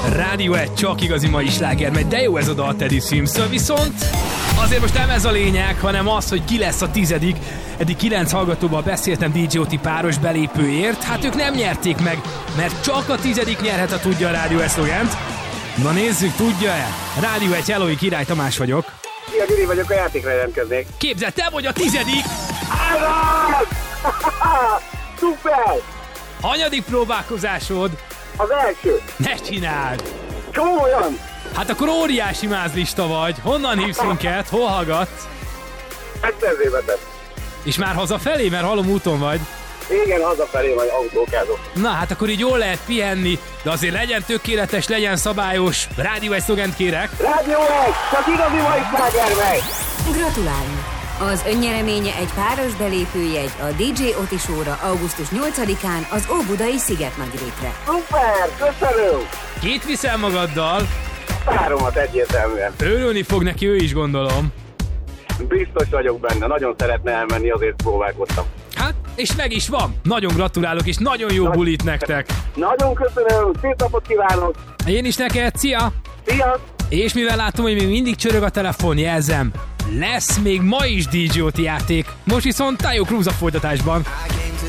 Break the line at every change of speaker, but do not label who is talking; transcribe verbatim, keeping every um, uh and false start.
Rádió egy csak igazi mai sláger megy, de jó ez a dal Teddy Swims-től, viszont azért most nem ez a lényeg, hanem az, hogy ki lesz a tizedik. Eddig kilenc hallgatóval beszéltem dé jé o té páros belépőért, hát ők nem nyerték meg, mert csak a tizedik nyerhet, ha tudja a Rádió egy szlogent. Na nézzük, tudja-e? Rádió egy, Hello, Király Tamás vagyok.
Szia, Gyuri vagyok, a játékra jelentkeznék.
Képzeld, te vagy a tizedik!
Állad! Szuper!
Hanyadik próbálkozásod?
Az első.
Ne csináld!
Komolyan!
Hát akkor óriási mázlista vagy. Honnan hívsz minket? Hol hallgatsz?
Megszerzébetet.
És már hazafelé, mert hallom úton vagy.
Igen, hazafelé vagy autókázok.
Na hát akkor így jól lehet pihenni, de azért legyen tökéletes, legyen szabályos. Rádió egy szlogent kérek.
Rádió egy, csak igazi mai sláger megy!
Gratulálunk! Az önnyereménye egy páros belépőjegy a dé jé o té Show-ra augusztus nyolcadikán az Óbudai Szigetnagyrétre.
Szuper, köszönöm!
Két viszel magaddal.
Páromat egyértelműen.
Örülni fog neki, ő is gondolom.
Biztos vagyok benne, nagyon szeretne elmenni, azért próbálkoztam.
Hát, és meg is van. Nagyon gratulálok, és nagyon jó
Nagy...
bulit nektek.
Nagyon köszönöm, szép napot kívánok!
Én is neked, szia!
Szia!
És mivel látom, hogy még mindig csörög a telefon, jelzem, lesz még ma is dé jé o té játék. Most viszont Taio Cruz a folytatásban.